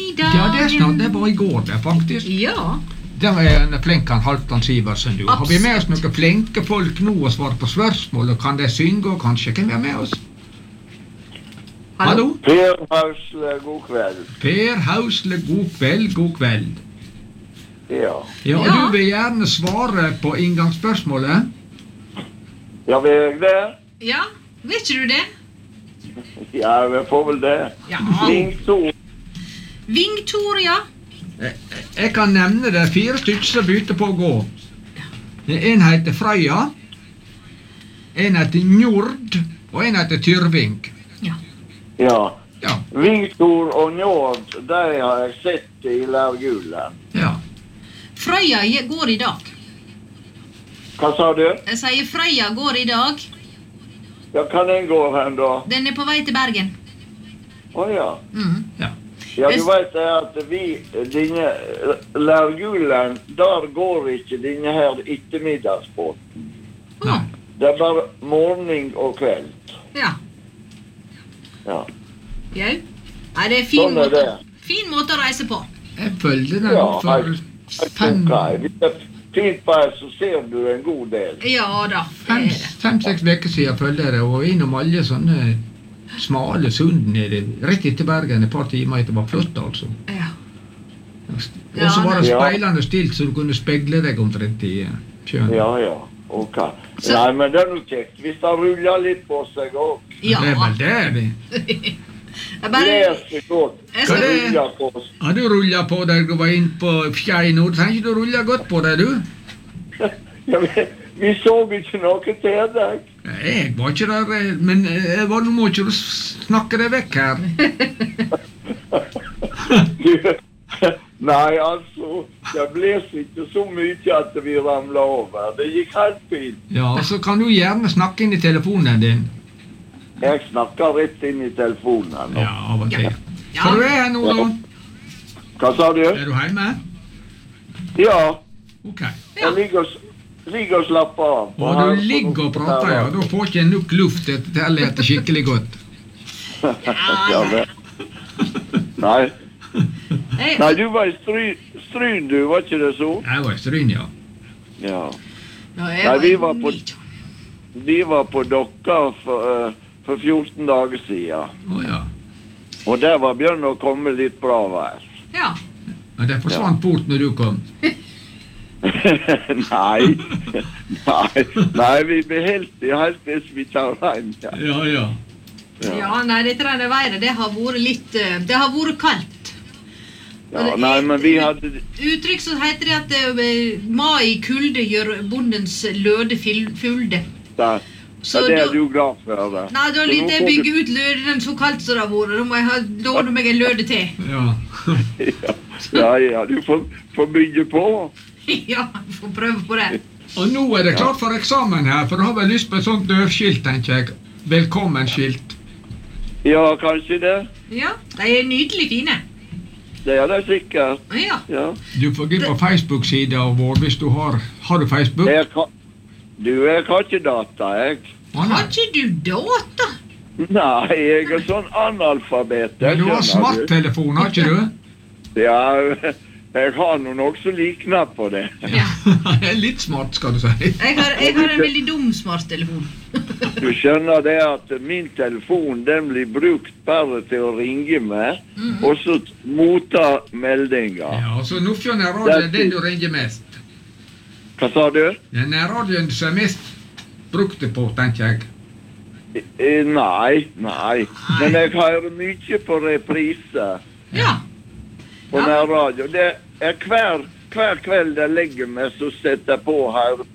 dagen. Ja, det snart, det var I går det, faktisk. Ja. Det var en flink han Halvdan Sivertsen, du. Har vi med oss noen flinke folk nå og svare på spørsmål, og kan de synge, og kanskje kan vi ha med oss? Hallo? Per Hausle, god kveld. Per Hausle, god kveld, god kveld. Ja. Ja, og du vil gjerne svare på inngangsspørsmålet? Ja, vil jeg det? Ja, vet ikke du det? Ja, jeg får vel det. Ja. Vingtor. Vingtor, ja. Jeg kan nevne det 4 stykker som begynte på å gå. En heter Frøya, en heter Njord, og en heter Tyrving. Ja. Ja. Ja. Vingtor og Njord, de har jeg sett I Lærgulen. Ja. Frøya går I dag. Hva sa du? Jeg sier Frøya går I dag. Ja, kan den gå hen da? Den på vei til Bergen. Ja. Ja. Ja, du vet at dine Lærgulen, der går ikke dine her ettermiddagsbåten. Nei. Det bare morgen og kveld. Ja. Ja. Jau. Nei, det fin Sånn måte. det. Fin måte å reise på. Jeg følger den Ja, for fem, fint på så ser du en god del. Ja da, det det. 5-6 veker siden følger jeg det, og innom alle sånne smale sund nede, rett etter Bergen, et par timer etter, var flott altså. Ja. Og så var det speilende stilt, så du kunne spegle deg omtrent I sjøen. Ja, ok. Nei, men det nok kjekt. Hvis det ruller litt på seg også. Ja. Det vel det. Jeg bare... Leser godt. Jeg skal- Det ruller på seg. Har du rullet på deg, du var inn på Fjei nå, trenger ikke du rulle godt på deg, du? Ja, vi så ikke noe til deg. Jeg var ikke der, men nå må ikke du snakke deg vekk her. Nei, altså, det bles ikke så mye at vi ramlet over. Det gikk helt fint. Ja, så kan du gjerne snakke inn I telefonen din. Jeg snakker rett inn I telefonen nå. Ja, av og til. Ja. Så du her nå, da? Hva sa du? Er du hjemme? Ja, Ok. jeg ligger og slapper av. Og du ligger og prater, ja. Da får ikke nok luft til å telle etter skikkelig godt. Ja, Nei. Nei, du var I Stryn, du, var ikke det så? Jeg var I Stryn, ja. Ja. Nei, vi var på Dokka for 14 dager siden. Ja. Og der var begynt å komme litt bra vær. Ja. Men det forsvant bort når du kom. Nei, vi beheldte helt hvis vi tar regn. Ja. Ja, nei, dette der været, det har vært litt... Det har vært kaldt. Ja, nei, men vi hadde... Uttrykk så heter det at mai kulde gjør bondens løde fulde. Ja, det du glad for det. Nei, da lytter jeg bygge ut løden så kaldt som det har vært. Da må jeg låne meg en løde til. Ja. Ja, du får bygge på. Ja, jeg får prøve på det. Og nå det klart for eksamen her, for du har vel lyst på et sånt dørskilt, tenker jeg. Velkommen-skilt. Ja, kanskje det. Ja, de nydelig fine. Det det sikkert. Ja. Du får gå på Facebook-siden vår hvis du har du Facebook? Jeg har ikke data, jeg. Har ikke du data? Nei, jeg sånn analfabet. Men du har smarttelefon, har ikke du? Ja, jeg har noen også likner på det. Ja. Litt smart, skal du si. Jeg har en veldig dum smarttelefon. Du skjønner det at min telefon, den blir brukt bare til å ringe med, og så motta meldinger. Ja, så Nordfjord Radio er den du ringer mest. Hva sa du? Den er radioen som er mest brukte på, tenker jeg. Nei. Men jeg har mye på reprise. Ja. På nærradio. Det er hver kveld jeg legger meg, så setter jeg på her